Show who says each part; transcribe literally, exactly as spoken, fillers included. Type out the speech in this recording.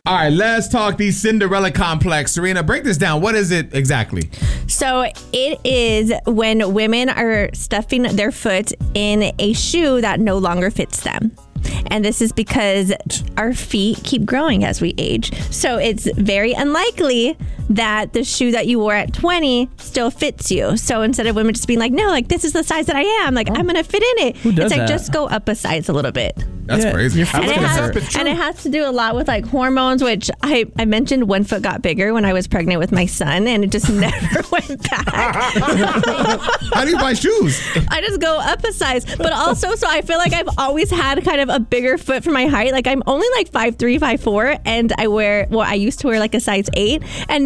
Speaker 1: All right, let's talk the Cinderella complex. Serena, break this down. What is it exactly?
Speaker 2: So it is when women are stuffing their foot in a shoe that no longer fits them. And this is because our feet keep growing as we age. So it's very unlikely that the shoe that you wore at twenty still fits you. So instead of women just being like, no, like this is the size that I am, like oh. I'm going to fit in it.
Speaker 3: Who does
Speaker 2: it's like
Speaker 3: that?
Speaker 2: Just go up a size a little bit.
Speaker 1: That's
Speaker 3: Yeah,
Speaker 1: crazy.
Speaker 3: your
Speaker 1: How
Speaker 3: feet
Speaker 1: much
Speaker 2: And it,
Speaker 1: does
Speaker 2: has,
Speaker 1: that fit?
Speaker 2: and it has to do a lot with like hormones, which I, I mentioned one foot got bigger when I was pregnant with my son, and it just never went back.
Speaker 1: How do you buy shoes?
Speaker 2: I just go up a size. But also, so I feel like I've always had kind of a bigger foot for my height. Like I'm only like five three, five four, and I wear, well, I used to wear like a size eight. And